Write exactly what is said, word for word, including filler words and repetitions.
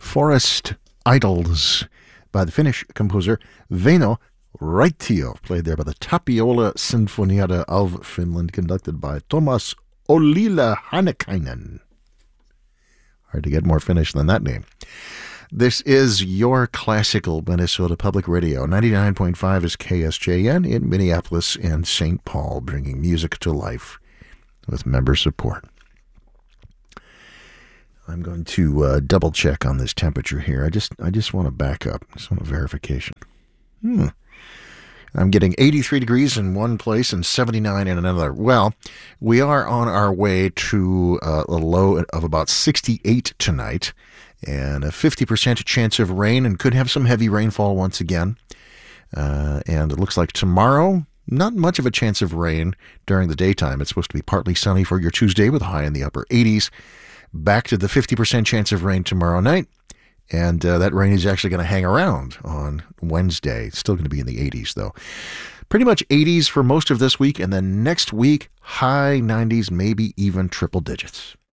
Forest Idols by the Finnish composer Väinö Raitio, played there by the Tapiola Sinfonietta of Finland, conducted by Thomas Ollila Hanekainen. Hard to get more Finnish than that name. This is your classical Minnesota Public Radio. ninety-nine point five is K S J N in Minneapolis and Saint Paul, bringing music to life with member support. I'm going to uh, double check on this temperature here. I just I just want to back up. I just want a verification. Hmm. I'm getting eighty-three degrees in one place and seventy-nine in another. Well, we are on our way to uh, a low of about sixty-eight tonight and a fifty percent chance of rain, and could have some heavy rainfall once again. Uh, and it looks like tomorrow, not much of a chance of rain during the daytime. It's supposed to be partly sunny for your Tuesday with a high in the upper eighties. Back to the fifty percent chance of rain tomorrow night. And uh, that rain is actually going to hang around on Wednesday. It's still going to be in the eighties, though. Pretty much eighties for most of this week. And then next week, high nineties, maybe even triple digits.